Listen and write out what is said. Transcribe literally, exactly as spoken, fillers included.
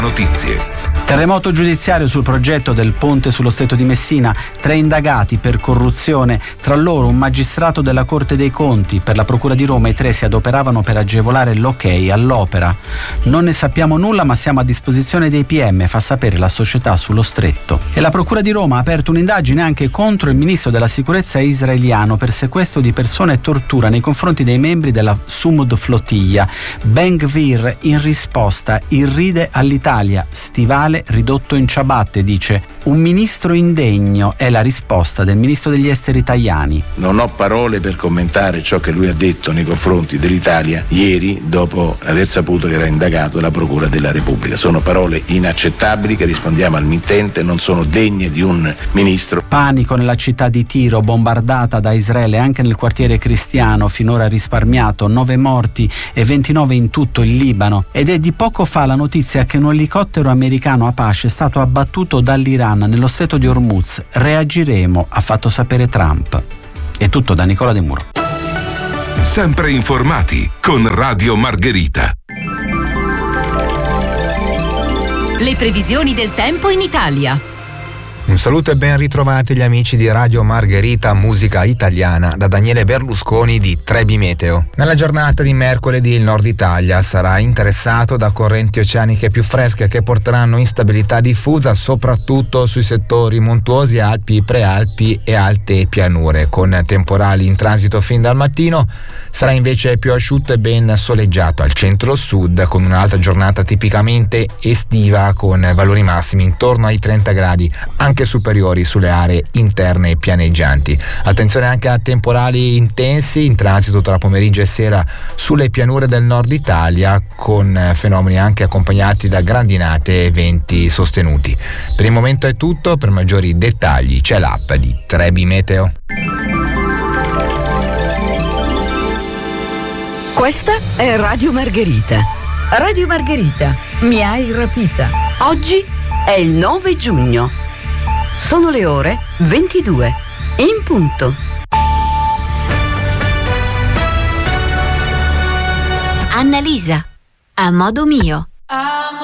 Notizie. Terremoto giudiziario sul progetto del ponte sullo Stretto di Messina, tre indagati per corruzione, tra loro un magistrato della Corte dei Conti. Per la Procura di Roma i tre si adoperavano per agevolare l'ok all'opera. Non ne sappiamo nulla, ma siamo a disposizione dei P M, fa sapere la società sullo Stretto. E la Procura di Roma ha aperto un'indagine anche contro il ministro della sicurezza israeliano per sequestro di persone e tortura nei confronti dei membri della Sumud Flottiglia. Ben Gvir in risposta irride all'Italia, stivale ridotto in ciabatte, dice. Un ministro indegno è la risposta del ministro degli esteri Tajani. Non ho parole per commentare ciò che lui ha detto nei confronti dell'Italia ieri dopo aver saputo che era indagato dalla Procura della Repubblica. Sono parole inaccettabili che, rispondiamo al mittente, non sono degne di un ministro. Panico nella città di Tiro, bombardata da Israele, anche nel quartiere cristiano, finora risparmiato nove morti e ventinove in tutto il Libano. Ed è di poco fa la notizia che un elicottero americano Apache è stato abbattuto dall'Iran nello stretto di Hormuz. Reagiremo, ha fatto sapere Trump. È tutto da Nicola De Muro. Sempre informati con Radio Margherita. Le previsioni del tempo in Italia. Un saluto e ben ritrovati gli amici di Radio Margherita, musica italiana, da Daniele Berlusconi di Trebi Meteo. Nella giornata di mercoledì il nord Italia sarà interessato da correnti oceaniche più fresche che porteranno instabilità diffusa soprattutto sui settori montuosi, Alpi, Prealpi e alte pianure, con temporali in transito fin dal mattino. Sarà invece più asciutto e ben soleggiato al centro-sud, con un'altra giornata tipicamente estiva con valori massimi intorno ai trenta gradi, anche superiori sulle aree interne pianeggianti. Attenzione anche a temporali intensi in transito tra pomeriggio e sera sulle pianure del nord Italia, con fenomeni anche accompagnati da grandinate e venti sostenuti. Per il momento è tutto, per maggiori dettagli c'è l'app di Trebi Meteo. Questa è Radio Margherita. Radio Margherita, mi hai rapita. Oggi è il nove giugno. Sono le ore ventidue, in punto. Annalisa, a modo mio.